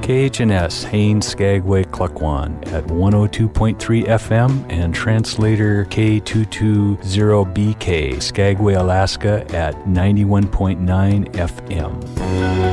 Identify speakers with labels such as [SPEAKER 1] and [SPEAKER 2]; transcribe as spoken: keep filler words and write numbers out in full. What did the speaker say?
[SPEAKER 1] K H N S, Haines, Skagway, Klukwan at one oh two point three F M and translator K two twenty B K, Skagway, Alaska at ninety-one point nine F M.